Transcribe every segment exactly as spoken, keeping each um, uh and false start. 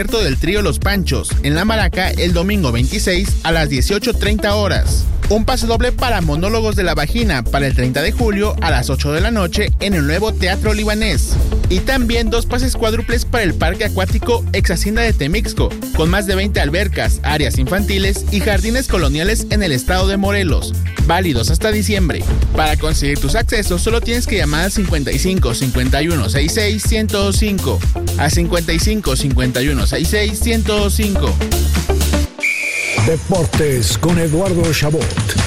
del trío Los Panchos en La Maraca el domingo veintiséis a las dieciocho treinta horas. Un pase doble para Monólogos de la Vagina para el treinta de julio a las ocho de la noche en el nuevo Teatro Libanés. Y también dos pases cuádruples para el Parque Acuático Ex Hacienda de Temixco, con más de veinte albercas, áreas infantiles y jardines coloniales en el estado de Morelos, válidos hasta diciembre. Para conseguir tus accesos solo tienes que llamar al cincuenta y cinco cincuenta y uno sesenta y seis ciento cinco, a cincuenta y cinco cincuenta y uno sesenta y seis ciento cinco. Deportes con Eduardo Chabot.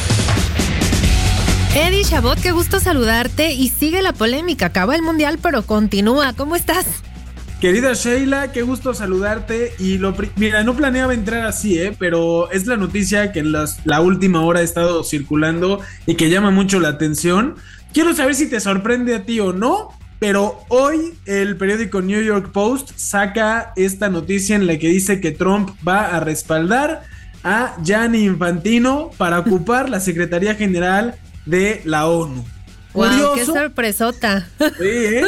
Eddie Chabot, qué gusto saludarte y sigue la polémica. Acaba el mundial, pero continúa. ¿Cómo estás? Querida Sheila, qué gusto saludarte. Y lo mira, no planeaba entrar así, ¿eh? Pero es la noticia que en las, la última hora ha estado circulando y que llama mucho la atención. Quiero saber si te sorprende a ti o no, pero hoy el periódico New York Post saca esta noticia en la que dice que Trump va a respaldar a Gianni Infantino para ocupar la Secretaría General de la ONU. Wow, Curioso. qué sorpresota. Sí, ¿eh?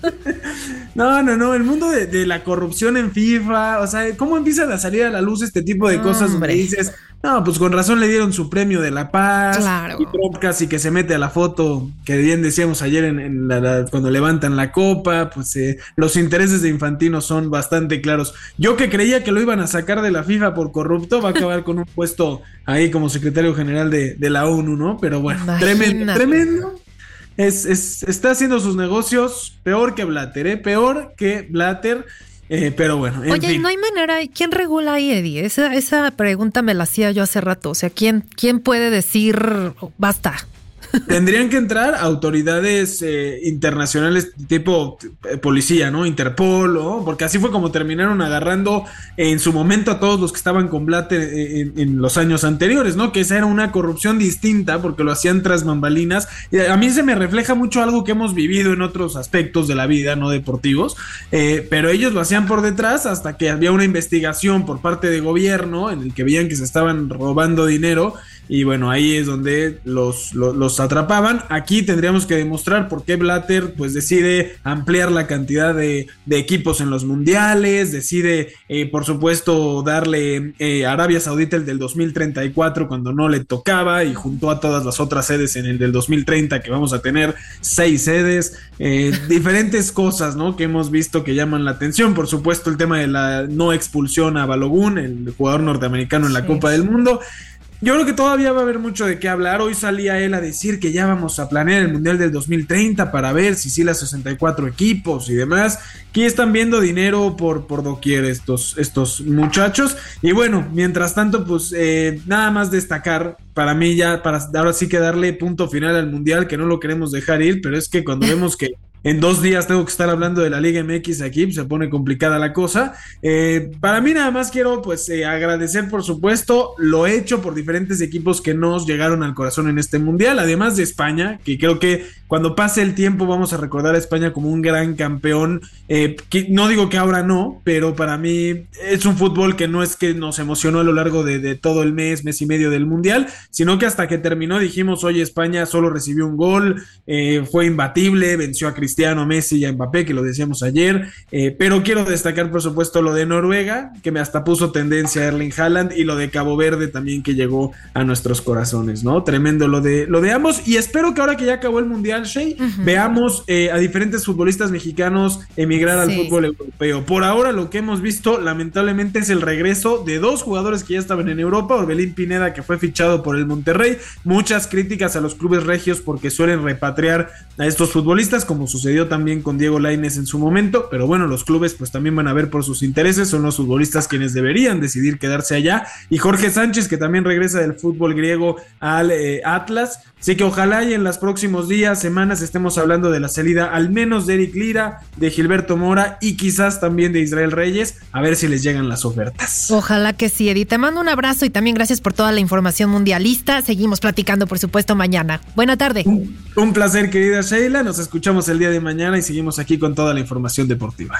No, no, no, el mundo de, de la corrupción en FIFA, o sea, ¿cómo empiezan a salir a la luz este tipo de cosas donde dices, no, pues con razón le dieron su premio de la paz, claro. Y Trump casi que se mete a la foto, que bien decíamos ayer en, en la, la, cuando levantan la copa, pues eh, los intereses de Infantino son bastante claros. Yo que creía que lo iban a sacar de la FIFA por corrupto, va a acabar con un puesto ahí como secretario general de, de la ONU, ¿no? Pero bueno, Imagínate. tremendo, tremendo. Es, es, está haciendo sus negocios peor que Blatter, ¿eh? Peor que Blatter, eh, pero bueno, en Oye, fin. no hay manera, ¿quién regula ahí, Eddie? Esa, esa pregunta me la hacía yo hace rato, o sea, ¿quién, quién puede decir basta? Tendrían que entrar autoridades eh, internacionales tipo eh, policía, ¿no? Interpol, ¿no? Porque así fue como terminaron agarrando en su momento a todos los que estaban con Blatter en, en los años anteriores, ¿no? Que esa era una corrupción distinta porque lo hacían tras bambalinas. Y a mí se me refleja mucho algo que hemos vivido en otros aspectos de la vida, no deportivos, eh, pero ellos lo hacían por detrás hasta que había una investigación por parte de gobierno en el que veían que se estaban robando dinero. Y bueno, ahí es donde los, los, los atrapaban. Aquí tendríamos que demostrar por qué Blatter pues decide ampliar la cantidad de, de equipos en los mundiales, decide eh, por supuesto darle eh, a Arabia Saudita el del dos mil treinta y cuatro cuando no le tocaba y juntó a todas las otras sedes en el del dos mil treinta, que vamos a tener seis sedes, eh, diferentes cosas, ¿no? Que hemos visto que llaman la atención. Por supuesto el tema de la no expulsión a Balogun, el jugador norteamericano en la sí. Copa del Mundo. Yo creo que todavía va a haber mucho de qué hablar. Hoy salía él a decir que ya vamos a planear el Mundial del dos mil treinta para ver si sí las sesenta y cuatro equipos y demás. Aquí están viendo dinero por, por doquier estos, estos muchachos. Y bueno, mientras tanto, pues eh, nada más destacar para mí ya, para ahora sí que darle punto final al Mundial, que no lo queremos dejar ir, pero es que cuando vemos que en dos días tengo que estar hablando de la Liga M X aquí, pues se pone complicada la cosa. Eh, para mí nada más quiero pues eh, agradecer por supuesto lo hecho por diferentes equipos que nos llegaron al corazón en este mundial, además de España, que creo que cuando pase el tiempo vamos a recordar a España como un gran campeón, eh, que no digo que ahora no, pero para mí es un fútbol que no es que nos emocionó a lo largo de, de todo el mes, mes y medio del mundial, sino que hasta que terminó dijimos, oye, España solo recibió un gol, eh, fue imbatible, venció a Cristiano Cristiano, Messi y a Mbappé, que lo decíamos ayer, eh, pero quiero destacar por supuesto lo de Noruega, que me hasta puso tendencia a Erling Haaland, y lo de Cabo Verde también, que llegó a nuestros corazones, ¿no? Tremendo lo de, lo de ambos, y espero que ahora que ya acabó el Mundial, Shea, uh-huh. veamos eh, a diferentes futbolistas mexicanos emigrar sí. al fútbol europeo. Por ahora lo que hemos visto lamentablemente es el regreso de dos jugadores que ya estaban en Europa, Orbelín Pineda, que fue fichado por el Monterrey, muchas críticas a los clubes regios porque suelen repatriar a estos futbolistas, como sus sucedió también con Diego Lainez en su momento, pero bueno, los clubes pues también van a ver por sus intereses, son los futbolistas quienes deberían decidir quedarse allá, y Jorge Sánchez, que también regresa del fútbol griego al eh, Atlas, así que ojalá y en los próximos días, semanas, estemos hablando de la salida al menos de Eric Lira, de Gilberto Mora y quizás también de Israel Reyes, a ver si les llegan las ofertas. Ojalá que sí, Eddie, te mando un abrazo y también gracias por toda la información mundialista, seguimos platicando por supuesto mañana. Buena tarde. Un, un placer, querida Sheila, nos escuchamos el día de mañana y seguimos aquí con toda la información deportiva.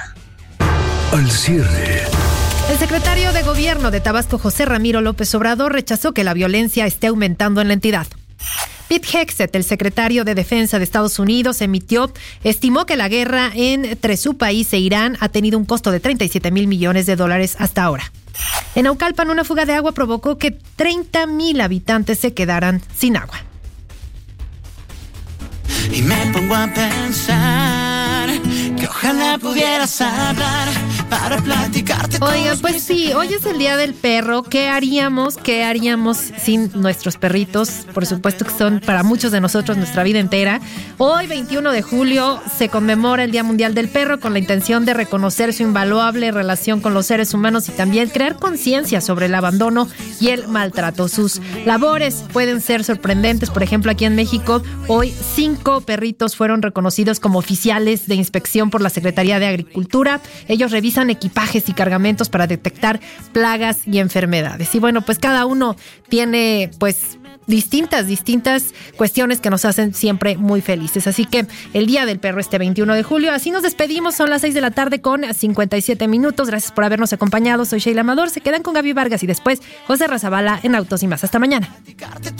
Al cierre. El secretario de Gobierno de Tabasco, José Ramiro López Obrador, rechazó que la violencia esté aumentando en la entidad. Pete Hegseth, el secretario de Defensa de Estados Unidos, emitió, estimó que la guerra entre su país e Irán ha tenido un costo de treinta y siete mil millones de dólares hasta ahora. En Naucalpan, una fuga de agua provocó que treinta mil habitantes se quedaran sin agua. Y me pongo a pensar que ojalá pudieras hablar para platicarte. Oiga, pues sí, hoy es el Día del Perro. ¿Qué haríamos? ¿Qué haríamos sin nuestros perritos? Por supuesto que son para muchos de nosotros nuestra vida entera. Hoy, veintiuno de julio, se conmemora el Día Mundial del Perro con la intención de reconocer su invaluable relación con los seres humanos y también crear conciencia sobre el abandono y el maltrato. Sus labores pueden ser sorprendentes. Por ejemplo, aquí en México, hoy cinco perritos fueron reconocidos como oficiales de inspección por la Secretaría de Agricultura. Ellos revisan equipajes y cargamentos para detectar plagas y enfermedades. Y bueno, pues cada uno tiene pues distintas, distintas cuestiones que nos hacen siempre muy felices. Así que el Día del Perro este veintiuno de julio. Así nos despedimos, son las seis de la tarde con cincuenta y siete minutos. Gracias por habernos acompañado. Soy Sheila Amador. Se quedan con Gaby Vargas y después José Razabala en Autos y Más. Hasta mañana.